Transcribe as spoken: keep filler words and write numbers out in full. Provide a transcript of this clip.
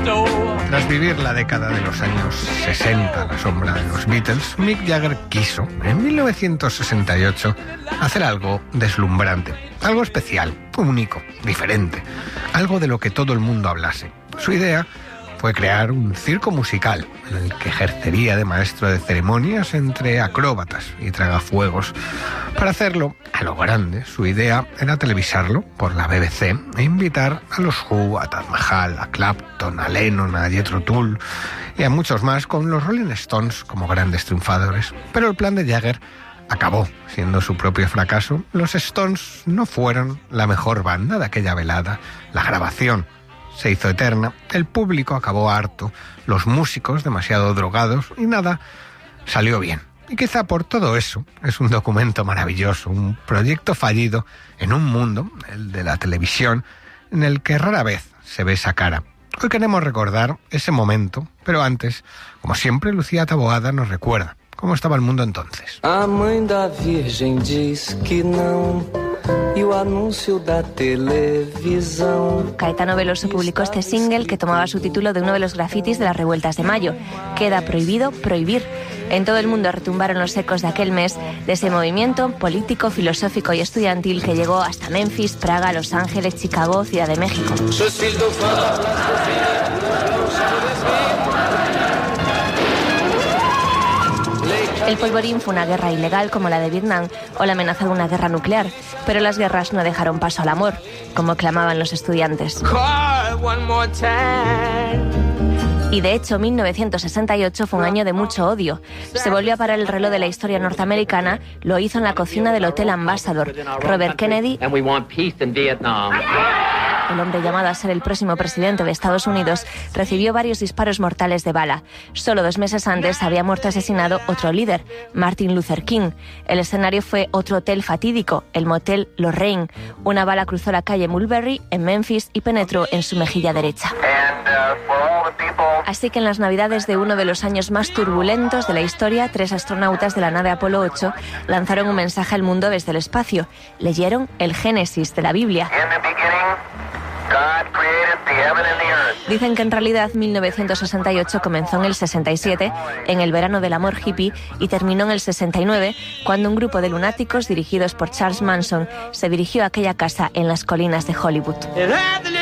Tras vivir la década de los años sesenta a la sombra de los Beatles, Mick Jagger quiso, en mil novecientos sesenta y ocho, hacer algo deslumbrante, algo especial, único, diferente, algo de lo que todo el mundo hablase. Su idea fue crear un circo musical en el que ejercería de maestro de ceremonias entre acróbatas y tragafuegos. Para hacerlo a lo grande, su idea era televisarlo por la B B C e invitar a los Who, a Taj Mahal, a Clapton, a Lennon, a Jethro Tull y a muchos más, con los Rolling Stones como grandes triunfadores. Pero el plan de Jagger acabó siendo su propio fracaso. Los Stones no fueron la mejor banda de aquella velada. La grabación se hizo eterna, el público acabó harto, los músicos demasiado drogados y nada salió bien. Y quizá por todo eso es un documento maravilloso, un proyecto fallido en un mundo, el de la televisión, en el que rara vez se ve esa cara. Hoy queremos recordar ese momento, pero antes, como siempre, Lucía Taboada nos recuerda cómo estaba el mundo entonces. A mãe da Virgem diz que não. Y o anuncio da televisión. Caetano Veloso publicó este single que tomaba su título de uno de los grafitis de las revueltas de mayo. Queda prohibido prohibir. En todo el mundo retumbaron los ecos de aquel mes, de ese movimiento político, filosófico y estudiantil que llegó hasta Memphis, Praga, Los Ángeles, Chicago, Ciudad de México. El polvorín fue una guerra ilegal como la de Vietnam o la amenaza de una guerra nuclear, pero las guerras no dejaron paso al amor, como clamaban los estudiantes. Y de hecho, mil novecientos sesenta y ocho fue un año de mucho odio. Se volvió a parar el reloj de la historia norteamericana, lo hizo en la cocina del Hotel Ambassador. Robert Kennedy, el hombre llamado a ser el próximo presidente de Estados Unidos, recibió varios disparos mortales de bala. Solo dos meses antes había muerto asesinado otro líder, Martin Luther King. El escenario fue otro hotel fatídico, el motel Lorraine. Una bala cruzó la calle Mulberry en Memphis y penetró en su mejilla derecha. Así que en las navidades de uno de los años más turbulentos de la historia, tres astronautas de la nave Apolo ocho lanzaron un mensaje al mundo desde el espacio. Leyeron el Génesis de la Biblia. Dicen que en realidad mil novecientos sesenta y ocho comenzó en el sesenta y siete, en el verano del amor hippie, y terminó en el sesenta y nueve, cuando un grupo de lunáticos dirigidos por Charles Manson se dirigió a aquella casa en las colinas de Hollywood.